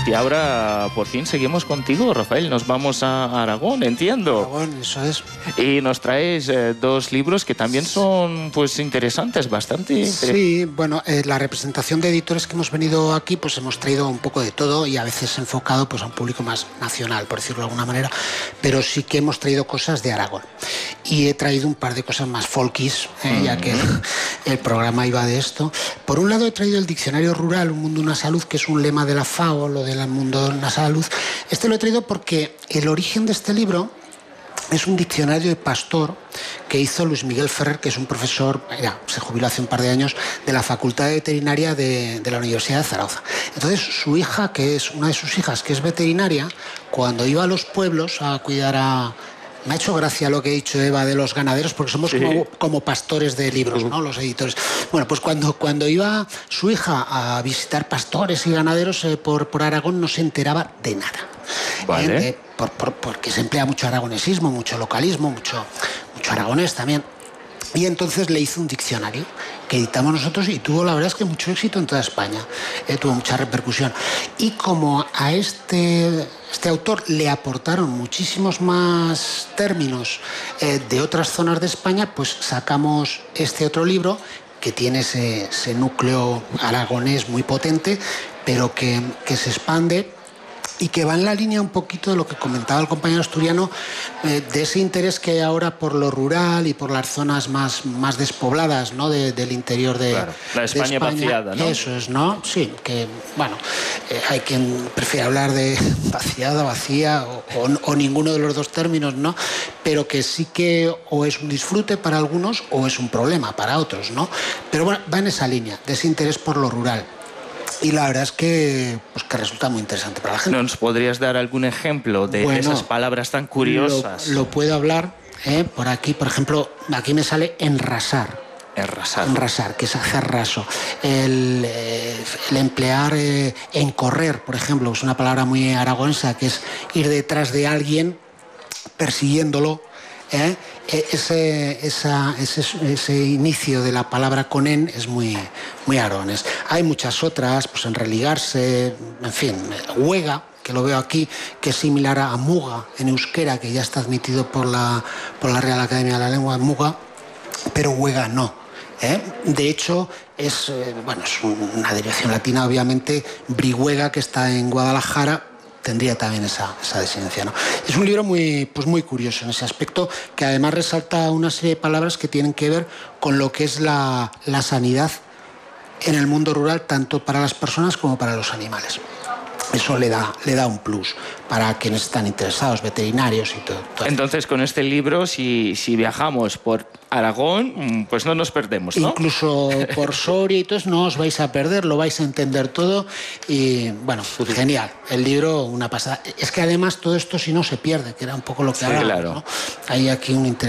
Y ahora por fin seguimos contigo, Rafael. Nos vamos a Aragón, entiendo. Aragón, eso es. Y nos traes dos libros que también son pues interesantes, bastante. Sí, bueno, la representación de editores que hemos venido aquí, pues hemos traído un poco de todo y a veces enfocado pues a un público más nacional, por decirlo de alguna manera, pero sí que hemos traído cosas de Aragón. Y he traído un par de cosas más folkis, ya que el programa iba de esto. Por un lado he traído el Diccionario Rural, Un Mundo, Una Salud, que es un lema de la FAO, lo del mundo, una salud. Este lo he traído porque el origen de este libro es un diccionario de pastor que hizo Luis Miguel Ferrer, que es un profesor, se jubiló hace un par de años, de la Facultad de Veterinaria de la Universidad de Zaragoza. Entonces, su hija, que es una de sus hijas, que es veterinaria, cuando iba a los pueblos a cuidar a... Me ha hecho gracia lo que ha dicho Eva de los ganaderos, porque somos como pastores de libros, ¿no? Los editores. Bueno, pues cuando iba su hija a visitar pastores y ganaderos por Aragón, no se enteraba de nada. Vale. Porque se emplea mucho aragonesismo, mucho localismo, mucho aragonés también. Y entonces le hizo un diccionario que editamos nosotros y tuvo, la verdad es que mucho éxito en toda España, tuvo mucha repercusión. Y como a este autor le aportaron muchísimos más términos de otras zonas de España, pues sacamos este otro libro que tiene ese núcleo aragonés muy potente, pero que se expande y que va en la línea un poquito de lo que comentaba el compañero asturiano, de ese interés que hay ahora por lo rural y por las zonas más despobladas, ¿no? del interior de, claro, la España, de España vaciada, ¿no? Eso es, ¿no? Sí, que, bueno, hay quien prefiere hablar de vaciada, vacía o ninguno de los dos términos, ¿no? Pero que sí que o es un disfrute para algunos o es un problema para otros, ¿no? Pero bueno, va en esa línea, de ese interés por lo rural. Y la verdad es que resulta muy interesante para la gente. ¿Nos podrías dar algún ejemplo de esas palabras tan curiosas? Lo puedo hablar por aquí, por ejemplo, aquí me sale enrasar. Enrasar, que es hacer raso. El emplear encorrer, por ejemplo, es una palabra muy aragonesa, que es ir detrás de alguien persiguiéndolo. Ese inicio de la palabra con en es muy aragonés. Hay muchas otras, pues en religarse, en fin, huega, que lo veo aquí, que es similar a muga en euskera, que ya está admitido por la Real Academia de la Lengua, muga, pero huega no. De hecho, es una derivación latina, obviamente, brihuega, que está en Guadalajara, tendría también esa designación, ¿no? Es un libro muy curioso en ese aspecto, que además resalta una serie de palabras que tienen que ver con lo que es la sanidad en el mundo rural, tanto para las personas como para los animales. Eso le da un plus para quienes están interesados, veterinarios y todo. Entonces, con este libro, si viajamos por Aragón, pues no nos perdemos, ¿no? Incluso por Soria y todo eso no os vais a perder, lo vais a entender todo y, bueno, genial. El libro, una pasada. Es que además todo esto si no se pierde, que era un poco lo que hablábamos, claro, ¿no? Hay aquí un interés.